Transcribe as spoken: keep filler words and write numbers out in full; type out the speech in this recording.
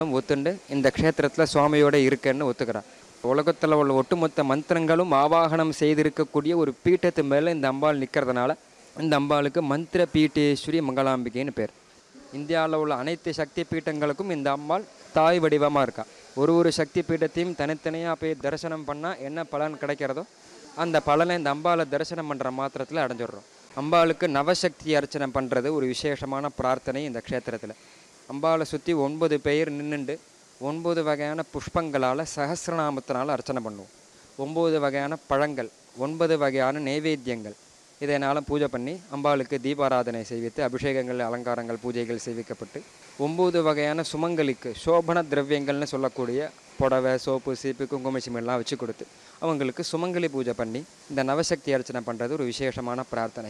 ஒத்துண்டு இந்த க்ஷேத்திரத்தில் சுவாமியோட இருக்கேன்னு ஒத்துக்கிறான். உலகத்தில் உள்ள ஒட்டுமொத்த மந்திரங்களும் ஆவாகனம் செய்திருக்கக்கூடிய ஒரு பீட்டத்து மேலே இந்த அம்பாள் நிற்கிறதுனால இந்த அம்பாளுக்கு மந்திர பீட்டேஸ்வரி மங்களாம்பிகைன்னு பேர். இந்தியாவில் உள்ள அனைத்து சக்தி பீட்டங்களுக்கும் இந்த அம்பாள் தாய் வடிவமாக இருக்கா. ஒரு ஒரு சக்தி பீட்டத்தையும் தனித்தனியாக போய் தரிசனம் பண்ணால் என்ன பலன் கிடைக்கிறதோ அந்த பலனை இந்த அம்பாளை தரிசனம் பண்ணுற மாத்திரத்தில் அடைஞ்சிடுறோம். அம்பாளுக்கு நவசக்தி அர்ச்சனை பண்ணுறது ஒரு விசேஷமான பிரார்த்தனை இந்த க்ஷேத்திரத்தில். அம்பாளை சுற்றி ஒன்பது பேர் நின்றுண்டு ஒன்பது வகையான புஷ்பங்களால் சஹஸ்ரநாமத்தினால் அர்ச்சனை பண்ணுவோம். ஒம்பது வகையான பழங்கள், ஒன்பது வகையான நைவேத்தியங்கள் இதனால் பூஜை பண்ணி அம்பாளுக்கு தீபாராதனை செய்வித்து அபிஷேகங்கள், அலங்காரங்கள், பூஜைகள் செய்விக்கப்பட்டு ஒம்பது வகையான சுமங்கலிக்கு சோபன திரவியங்கள்னு சொல்லக்கூடிய புடவை, சோப்பு, சீப்பு, குங்குமச்சிமெல்லாம் வச்சு கொடுத்து அவங்களுக்கு சுமங்கலி பூஜை பண்ணி இந்த நவசக்தி அர்ச்சனை பண்ணுறது ஒரு விசேஷமான பிரார்த்தனை.